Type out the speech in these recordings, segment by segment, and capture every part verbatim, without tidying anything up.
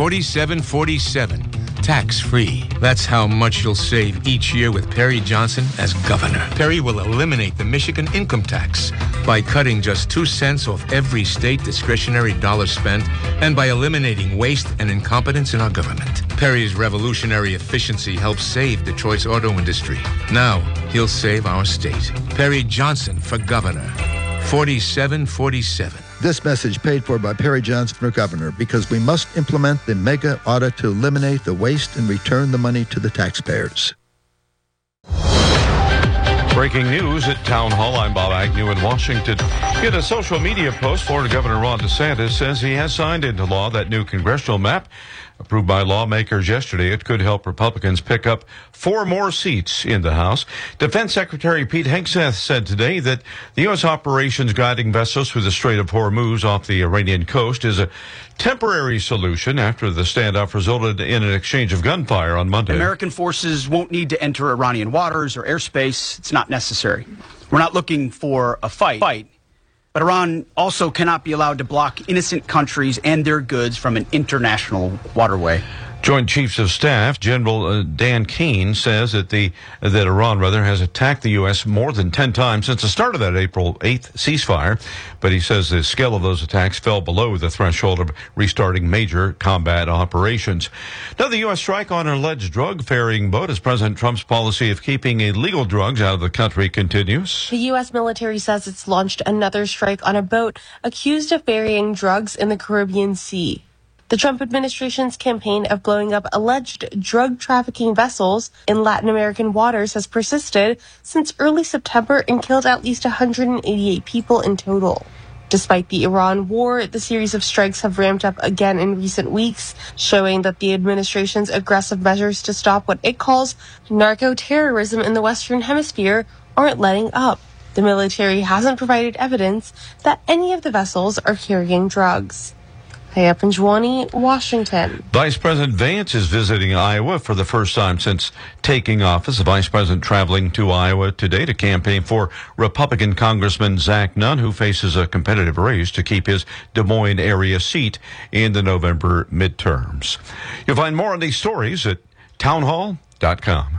forty-seven forty-seven. Tax-free. That's how much you'll save each year with Perry Johnson as governor. Perry will eliminate the Michigan income tax by cutting just two cents off every state discretionary dollar spent and by eliminating waste and incompetence in our government. Perry's revolutionary efficiency helps save Detroit's auto industry. Now, he'll save our state. Perry Johnson for governor. forty-seven forty-seven. This message paid for by Perry Johnson for governor, because we must implement the mega audit to eliminate the waste and return the money to the taxpayers. Breaking news at Town Hall. I'm Bob Agnew in Washington. In a social media post, Florida Governor Ron DeSantis says he has signed into law that new congressional map approved by lawmakers yesterday. It could help Republicans pick up four more seats in the House. Defense Secretary Pete Hegseth said today that the U S operations guiding vessels through the Strait of Hormuz off the Iranian coast is a temporary solution after the standoff resulted in an exchange of gunfire on Monday. American forces won't need to enter Iranian waters or airspace. It's not necessary. We're not looking for a fight. fight. But Iran also cannot be allowed to block innocent countries and their goods from an international waterway. Joint Chiefs of Staff General uh, Dan Keane says that the that Iran rather has attacked the U S more than ten times since the start of that April eighth ceasefire, but he says the scale of those attacks fell below the threshold of restarting major combat operations. Now, the U S strike on an alleged drug ferrying boat as President Trump's policy of keeping illegal drugs out of the country continues. The U S military says it's launched another strike on a boat accused of ferrying drugs in the Caribbean Sea. The Trump administration's campaign of blowing up alleged drug trafficking vessels in Latin American waters has persisted since early September and killed at least one hundred eighty-eight people in total. Despite the Iran war, the series of strikes have ramped up again in recent weeks, showing that the administration's aggressive measures to stop what it calls narco-terrorism in the Western Hemisphere aren't letting up. The military hasn't provided evidence that any of the vessels are carrying drugs. Hey, Panjwani, Washington. Vice President Vance is visiting Iowa for the first time since taking office. The vice president traveling to Iowa today to campaign for Republican Congressman Zach Nunn, who faces a competitive race to keep his Des Moines area seat in the November midterms. You'll find more on these stories at townhall dot com.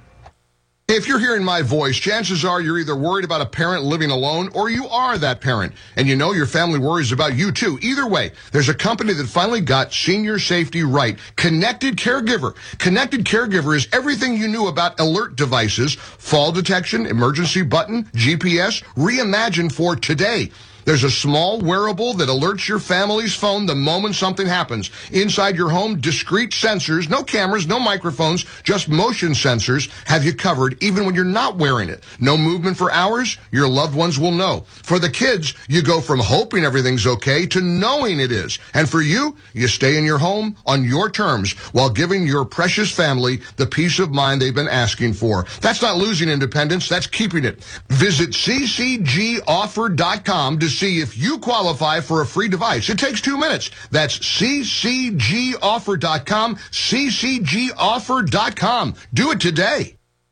If you're hearing my voice, chances are you're either worried about a parent living alone or you are that parent. And you know your family worries about you too. Either way, there's a company that finally got senior safety right. Connected Caregiver. Connected Caregiver is everything you knew about alert devices, fall detection, emergency button, G P S, reimagined for today. There's a small wearable that alerts your family's phone the moment something happens. Inside your home, discrete sensors, no cameras, no microphones, just motion sensors have you covered even when you're not wearing it. No movement for hours, your loved ones will know. For the kids, you go from hoping everything's okay to knowing it is. And for you, you stay in your home on your terms while giving your precious family the peace of mind they've been asking for. That's not losing independence, that's keeping it. Visit c c g offer dot com to see if you qualify for a free device. It takes two minutes. That's c c g offer dot com, c c g offer dot com. Do it today.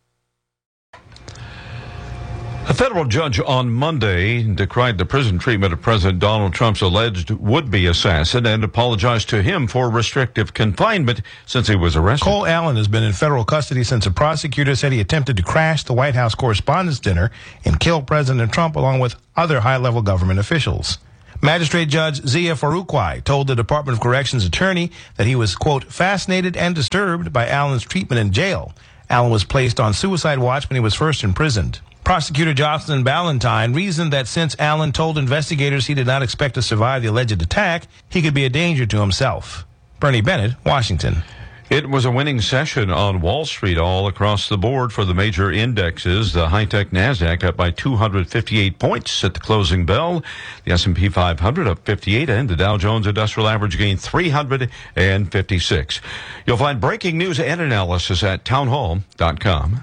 A federal judge on Monday decried the prison treatment of President Donald Trump's alleged would-be assassin and apologized to him for restrictive confinement since he was arrested. Cole Allen has been in federal custody since a prosecutor said he attempted to crash the White House Correspondents' Dinner and kill President Trump along with other high-level government officials. Magistrate Judge Zia Farouqui told the Department of Corrections attorney that he was, quote, fascinated and disturbed by Allen's treatment in jail. Allen was placed on suicide watch when he was first imprisoned. Prosecutor Jocelyn Ballantyne reasoned that since Allen told investigators he did not expect to survive the alleged attack, he could be a danger to himself. Bernie Bennett, Washington. It was a winning session on Wall Street all across the board for the major indexes. The high-tech NASDAQ up by two hundred fifty-eight points at the closing bell. The S and P five hundred up fifty-eight, and the Dow Jones Industrial Average gained three hundred fifty-six. You'll find breaking news and analysis at townhall dot com.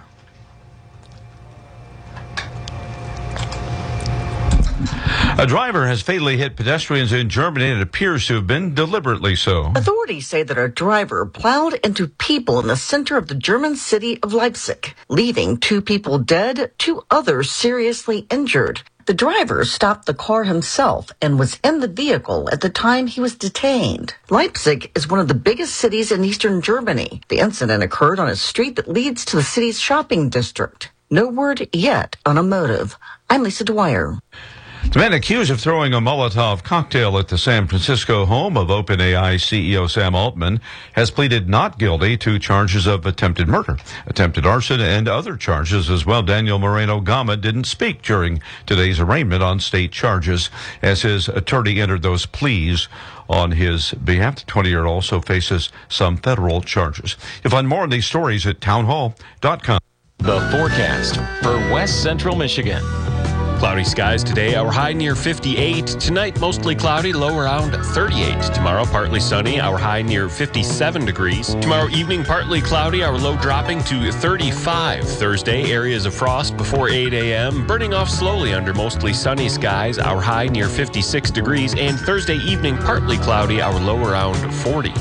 A driver has fatally hit pedestrians in Germany, and it appears to have been deliberately so. Authorities say that a driver plowed into people in the center of the German city of Leipzig, leaving two people dead, two others seriously injured. The driver stopped the car himself and was in the vehicle at the time he was detained. Leipzig is one of the biggest cities in eastern Germany. The incident occurred on a street that leads to the city's shopping district. No word yet on a motive. I'm Lisa Dwyer. The man accused of throwing a Molotov cocktail at the San Francisco home of OpenAI C E O Sam Altman has pleaded not guilty to charges of attempted murder, attempted arson, and other charges as well. Daniel Moreno Gama didn't speak during today's arraignment on state charges as his attorney entered those pleas on his behalf. The twenty-year-old also faces some federal charges. You'll find more on these stories at townhall dot com. The forecast for West Central Michigan. Cloudy skies today, our high near fifty-eight. Tonight, mostly cloudy, low around thirty-eight. Tomorrow, partly sunny, our high near fifty-seven degrees. Tomorrow evening, partly cloudy, our low dropping to thirty-five. Thursday, areas of frost before eight a.m., burning off slowly under mostly sunny skies, our high near fifty-six degrees. And Thursday evening, partly cloudy, our low around forty.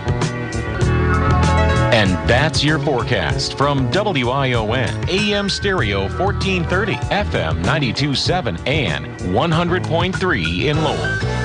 And that's your forecast from W I O N, A M Stereo fourteen thirty, F M ninety-two point seven, and one hundred point three in Lowell.